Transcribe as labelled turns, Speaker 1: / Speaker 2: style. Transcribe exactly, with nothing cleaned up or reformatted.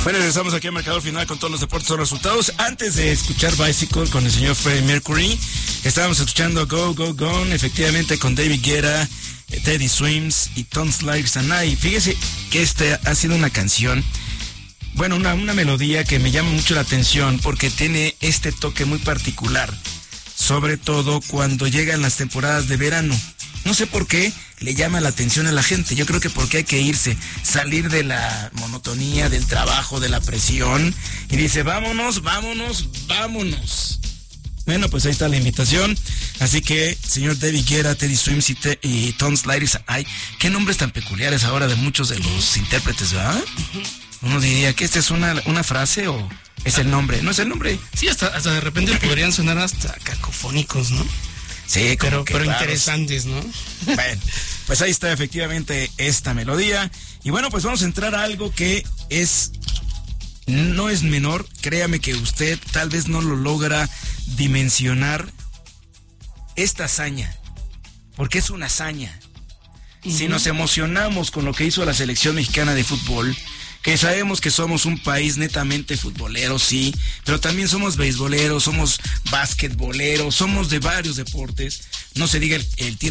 Speaker 1: Bueno, regresamos aquí al marcador final con todos los deportes, todos los resultados. Antes de escuchar Bicycle con el señor Freddie Mercury, estábamos escuchando Go, Go, Gone, efectivamente con David Guetta, Teddy Swims y Tom Slides and I. Fíjese que esta ha sido una canción, bueno, una, una melodía que me llama mucho la atención porque tiene este toque muy particular, sobre todo cuando llegan las temporadas de verano. No sé por qué le llama la atención a la gente. Yo creo que porque hay que irse, salir de la monotonía, del trabajo, de la presión. Y dice, vámonos, vámonos, vámonos. Bueno, pues ahí está la invitación. Así que, señor David Guetta, Teddy Swims y, te, y Tom Slides, ay, qué nombres tan peculiares ahora de muchos de los intérpretes, ¿verdad? Uno diría que esta es una, una frase o es el nombre. ¿No es el nombre?
Speaker 2: Sí, hasta, hasta de repente podrían sonar hasta cacofónicos, ¿no?
Speaker 1: Sí,
Speaker 2: pero, pero
Speaker 1: raros.
Speaker 2: Interesantes, ¿no?
Speaker 1: Bueno, pues ahí está efectivamente esta melodía. Y bueno, pues vamos a entrar a algo que es, no es menor. Créame que usted tal vez no lo logra dimensionar esta hazaña, porque es una hazaña. Uh-huh. Si nos emocionamos con lo que hizo la selección mexicana de fútbol, que sabemos que somos un país netamente futbolero, sí, pero también somos beisboleros, somos basquetboleros, somos de varios deportes, no se diga el, el tiro